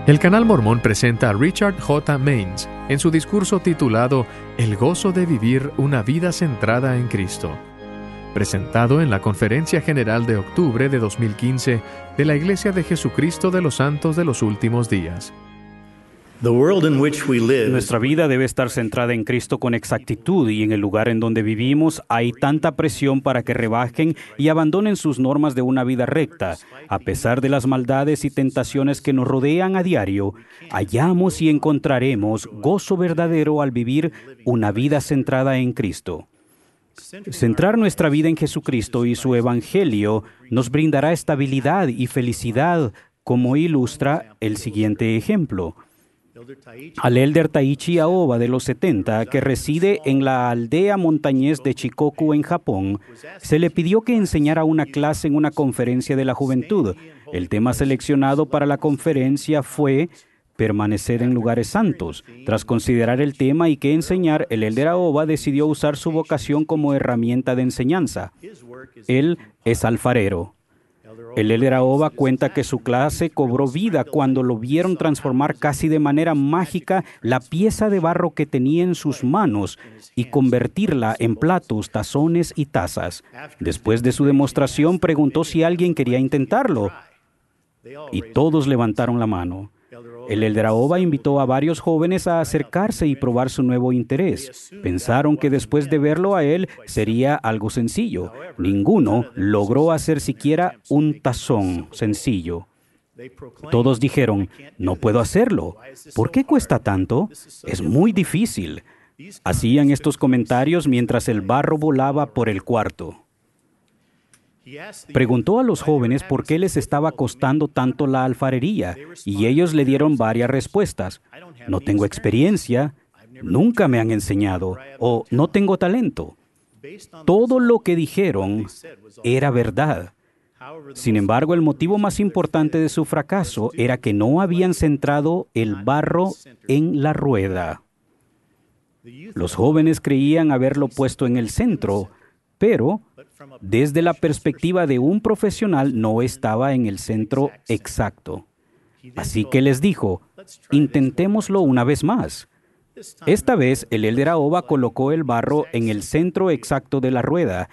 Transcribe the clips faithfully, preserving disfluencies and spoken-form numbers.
El Canal Mormón presenta a Richard J. Maines en su discurso titulado El gozo de vivir una vida centrada en Cristo, presentado en la Conferencia General de octubre de dos mil quince de la Iglesia de Jesucristo de los Santos de los Últimos Días. Nuestra vida debe estar centrada en Cristo con exactitud, y en el lugar en donde vivimos hay tanta presión para que rebajen y abandonen sus normas de una vida recta. A pesar de las maldades y tentaciones que nos rodean a diario, hallamos y encontraremos gozo verdadero al vivir una vida centrada en Cristo. Centrar nuestra vida en Jesucristo y su Evangelio nos brindará estabilidad y felicidad, como ilustra el siguiente ejemplo. Al elder Taichi Aoba de los setenta, que reside en la aldea montañés de Shikoku en Japón, se le pidió que enseñara una clase en una conferencia de la juventud. El tema seleccionado para la conferencia fue permanecer en lugares santos. Tras considerar el tema y qué enseñar, el elder Aoba decidió usar su vocación como herramienta de enseñanza. Él es alfarero. El elder Aoba cuenta que su clase cobró vida cuando lo vieron transformar casi de manera mágica la pieza de barro que tenía en sus manos y convertirla en platos, tazones y tazas. Después de su demostración, preguntó si alguien quería intentarlo, y todos levantaron la mano. El elder Aoba invitó a varios jóvenes a acercarse y probar su nuevo interés. Pensaron que después de verlo a él sería algo sencillo. Ninguno logró hacer siquiera un tazón sencillo. Todos dijeron, no puedo hacerlo. ¿Por qué cuesta tanto? Es muy difícil. Hacían estos comentarios mientras el barro volaba por el cuarto. Preguntó a los jóvenes por qué les estaba costando tanto la alfarería, y ellos le dieron varias respuestas. No tengo experiencia, nunca me han enseñado, o no tengo talento. Todo lo que dijeron era verdad. Sin embargo, el motivo más importante de su fracaso era que no habían centrado el barro en la rueda. Los jóvenes creían haberlo puesto en el centro, pero desde la perspectiva de un profesional no estaba en el centro exacto. Así que les dijo, intentémoslo una vez más. Esta vez el elder Aoba colocó el barro en el centro exacto de la rueda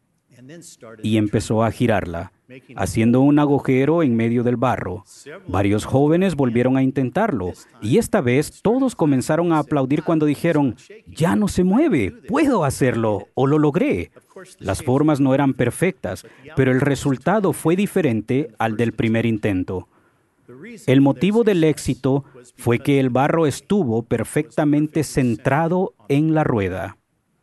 y empezó a girarla, haciendo un agujero en medio del barro. Varios jóvenes volvieron a intentarlo, y esta vez todos comenzaron a aplaudir cuando dijeron, «Ya no se mueve, puedo hacerlo, o lo logré». Las formas no eran perfectas, pero el resultado fue diferente al del primer intento. El motivo del éxito fue que el barro estuvo perfectamente centrado en la rueda.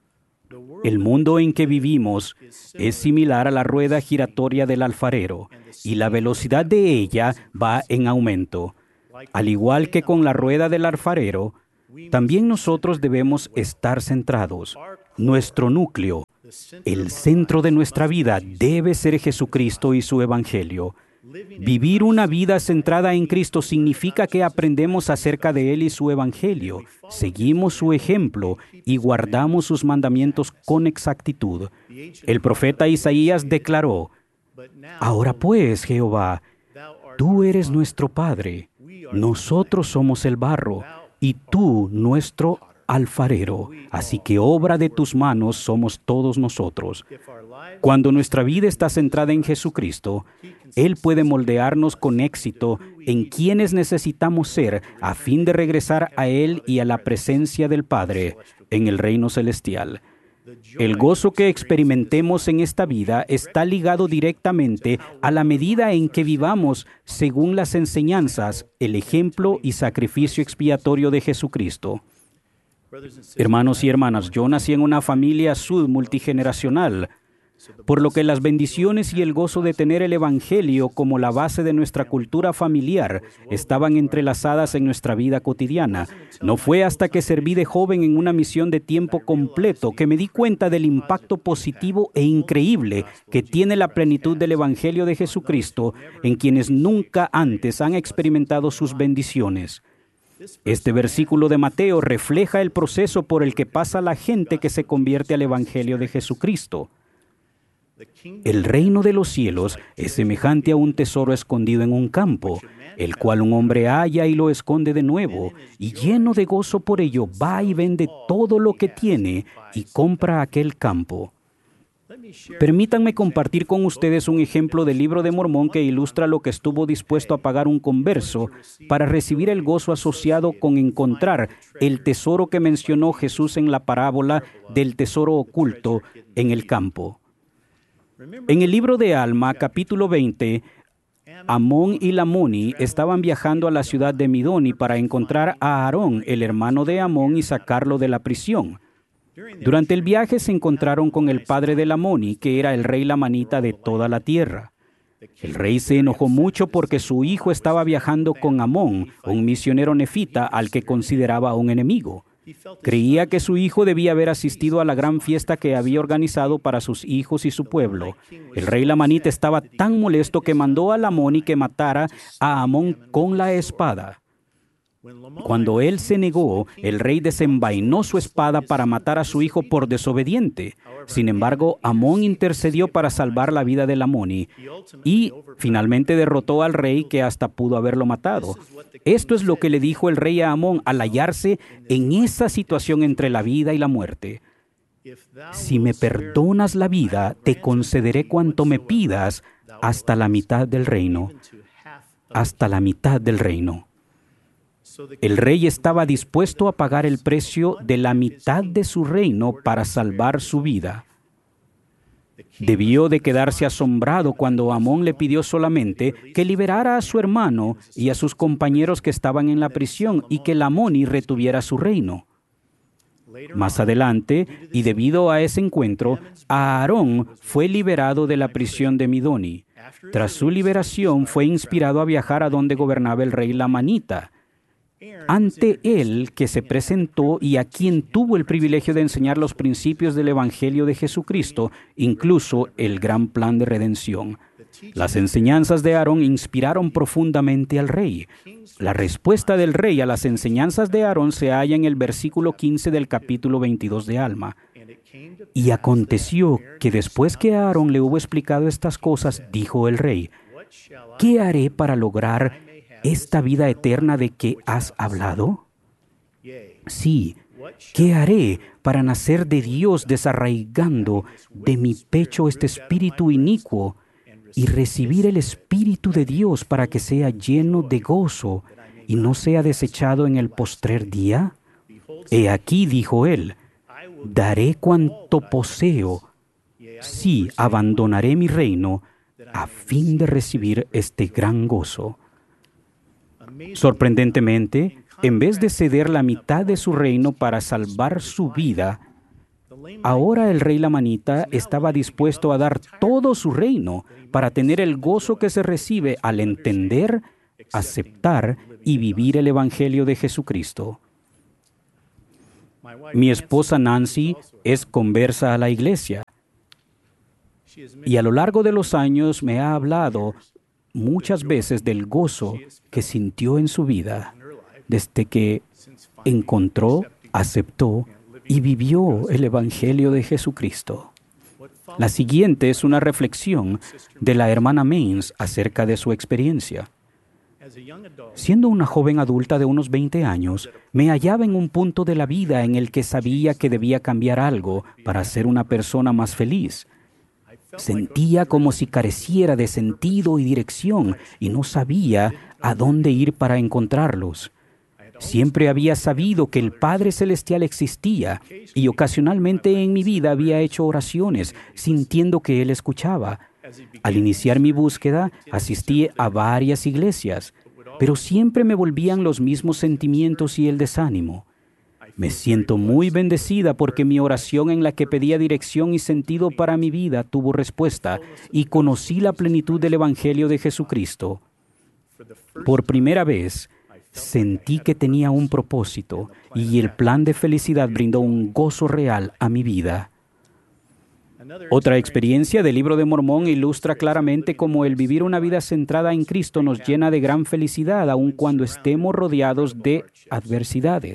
El mundo en que vivimos es similar a la rueda giratoria del alfarero, y la velocidad de ella va en aumento. Al igual que con la rueda del alfarero, también nosotros debemos estar centrados. Nuestro núcleo, el centro de nuestra vida, debe ser Jesucristo y su Evangelio. Vivir una vida centrada en Cristo significa que aprendemos acerca de Él y su Evangelio, seguimos su ejemplo y guardamos sus mandamientos con exactitud. El profeta Isaías declaró, «Ahora pues, Jehová, tú eres nuestro Padre, nosotros somos el barro, y tú nuestro alfarero, así que obra de tus manos somos todos nosotros». Cuando nuestra vida está centrada en Jesucristo, Él puede moldearnos con éxito en quienes necesitamos ser a fin de regresar a Él y a la presencia del Padre en el reino celestial. El gozo que experimentemos en esta vida está ligado directamente a la medida en que vivamos según las enseñanzas, el ejemplo y sacrificio expiatorio de Jesucristo. Hermanos y hermanas, yo nací en una familia sud multigeneracional, por lo que las bendiciones y el gozo de tener el Evangelio como la base de nuestra cultura familiar estaban entrelazadas en nuestra vida cotidiana. No fue hasta que serví de joven en una misión de tiempo completo que me di cuenta del impacto positivo e increíble que tiene la plenitud del Evangelio de Jesucristo en quienes nunca antes han experimentado sus bendiciones. Este versículo de Mateo refleja el proceso por el que pasa la gente que se convierte al Evangelio de Jesucristo. El reino de los cielos es semejante a un tesoro escondido en un campo, el cual un hombre halla y lo esconde de nuevo, y lleno de gozo por ello va y vende todo lo que tiene y compra aquel campo. Permítanme compartir con ustedes un ejemplo del Libro de Mormón que ilustra lo que estuvo dispuesto a pagar un converso para recibir el gozo asociado con encontrar el tesoro que mencionó Jesús en la parábola del tesoro oculto en el campo. En el libro de Alma, capítulo veinte, Amón y Lamoni estaban viajando a la ciudad de Midoni para encontrar a Aarón, el hermano de Amón, y sacarlo de la prisión. Durante el viaje se encontraron con el padre de Lamoni, que era el rey lamanita de toda la tierra. El rey se enojó mucho porque su hijo estaba viajando con Amón, un misionero nefita al que consideraba un enemigo. Creía que su hijo debía haber asistido a la gran fiesta que había organizado para sus hijos y su pueblo. El rey lamanita estaba tan molesto que mandó a Lamoni que matara a Amón con la espada. Cuando él se negó, el rey desenvainó su espada para matar a su hijo por desobediente. Sin embargo, Amón intercedió para salvar la vida de Lamoni y finalmente derrotó al rey, que hasta pudo haberlo matado. Esto es lo que le dijo el rey a Amón al hallarse en esa situación entre la vida y la muerte. Si me perdonas la vida, te concederé cuanto me pidas hasta la mitad del reino. Hasta la mitad del reino. El rey estaba dispuesto a pagar el precio de la mitad de su reino para salvar su vida. Debió de quedarse asombrado cuando Amón le pidió solamente que liberara a su hermano y a sus compañeros que estaban en la prisión y que Lamoni retuviera su reino. Más adelante, y debido a ese encuentro, Aarón fue liberado de la prisión de Midoni. Tras su liberación, fue inspirado a viajar a donde gobernaba el rey lamanita. Ante él que se presentó y a quien tuvo el privilegio de enseñar los principios del Evangelio de Jesucristo, incluso el gran plan de redención. Las enseñanzas de Aarón inspiraron profundamente al rey. La respuesta del rey a las enseñanzas de Aarón se halla en el versículo quince del capítulo veintidós de Alma. Y aconteció que después que Aarón le hubo explicado estas cosas, dijo el rey: ¿qué haré para lograr esta vida eterna de que has hablado? Sí, ¿qué haré para nacer de Dios desarraigando de mi pecho este espíritu inicuo y recibir el Espíritu de Dios para que sea lleno de gozo y no sea desechado en el postrer día? He aquí, dijo él, daré cuanto poseo, sí, abandonaré mi reino a fin de recibir este gran gozo. Sorprendentemente, en vez de ceder la mitad de su reino para salvar su vida, ahora el rey lamanita estaba dispuesto a dar todo su reino para tener el gozo que se recibe al entender, aceptar y vivir el Evangelio de Jesucristo. Mi esposa Nancy es conversa a la iglesia y a lo largo de los años me ha hablado muchas veces del gozo que sintió en su vida desde que encontró, aceptó y vivió el Evangelio de Jesucristo. La siguiente es una reflexión de la hermana Mains acerca de su experiencia. Siendo una joven adulta de unos veinte años, me hallaba en un punto de la vida en el que sabía que debía cambiar algo para ser una persona más feliz. Sentía como si careciera de sentido y dirección y no sabía a dónde ir para encontrarlos. Siempre había sabido que el Padre Celestial existía y ocasionalmente en mi vida había hecho oraciones sintiendo que Él escuchaba. Al iniciar mi búsqueda, asistí a varias iglesias, pero siempre me volvían los mismos sentimientos y el desánimo. Me siento muy bendecida porque mi oración en la que pedía dirección y sentido para mi vida tuvo respuesta y conocí la plenitud del Evangelio de Jesucristo. Por primera vez, sentí que tenía un propósito y el plan de felicidad brindó un gozo real a mi vida. Otra experiencia del Libro de Mormón ilustra claramente cómo el vivir una vida centrada en Cristo nos llena de gran felicidad aun cuando estemos rodeados de adversidades.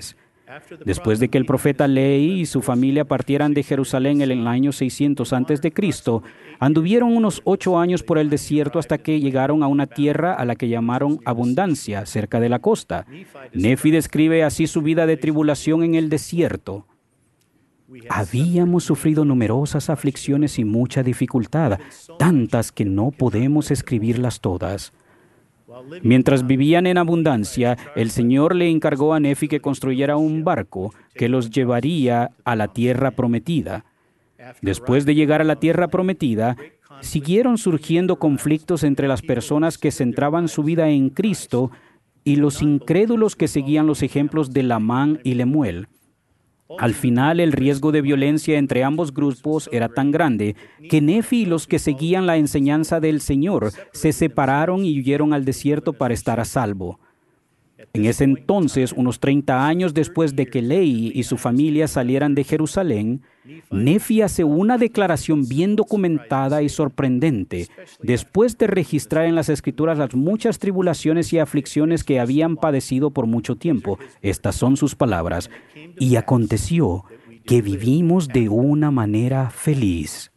Después de que el profeta Lehi y su familia partieran de Jerusalén en el año seiscientos antes de Cristo, anduvieron unos ocho años por el desierto hasta que llegaron a una tierra a la que llamaron Abundancia, cerca de la costa. Nefi describe así su vida de tribulación en el desierto. Habíamos sufrido numerosas aflicciones y mucha dificultad, tantas que no podemos escribirlas todas. Mientras vivían en abundancia, el Señor le encargó a Nefi que construyera un barco que los llevaría a la tierra prometida. Después de llegar a la tierra prometida, siguieron surgiendo conflictos entre las personas que centraban su vida en Cristo y los incrédulos que seguían los ejemplos de Lamán y Lemuel. Al final, el riesgo de violencia entre ambos grupos era tan grande que Nefi y los que seguían la enseñanza del Señor se separaron y huyeron al desierto para estar a salvo. En ese entonces, unos treinta años después de que Lehi y su familia salieran de Jerusalén, Nefi hace una declaración bien documentada y sorprendente, después de registrar en las Escrituras las muchas tribulaciones y aflicciones que habían padecido por mucho tiempo. Estas son sus palabras: y aconteció que vivimos de una manera feliz.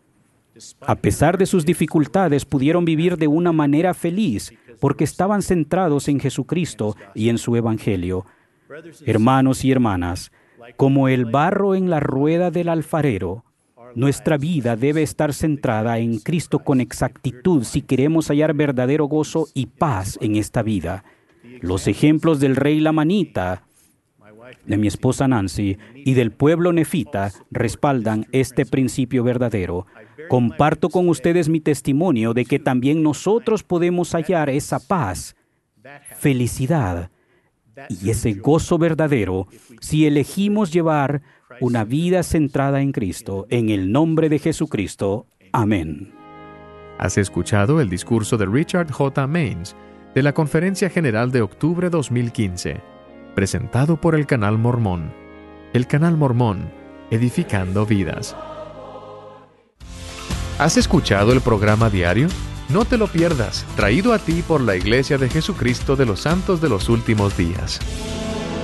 A pesar de sus dificultades, pudieron vivir de una manera feliz porque estaban centrados en Jesucristo y en su Evangelio. Hermanos y hermanas, como el barro en la rueda del alfarero, nuestra vida debe estar centrada en Cristo con exactitud si queremos hallar verdadero gozo y paz en esta vida. Los ejemplos del rey lamanita, de mi esposa Nancy y del pueblo nefita respaldan este principio verdadero. Comparto con ustedes mi testimonio de que también nosotros podemos hallar esa paz, felicidad y ese gozo verdadero si elegimos llevar una vida centrada en Cristo. En el nombre de Jesucristo. Amén. Has escuchado el discurso de Richard J. Maines de la Conferencia General de Octubre dos mil quince, presentado por el Canal Mormón. El Canal Mormón, edificando vidas. ¿Has escuchado el programa diario? No te lo pierdas, traído a ti por la Iglesia de Jesucristo de los Santos de los Últimos Días.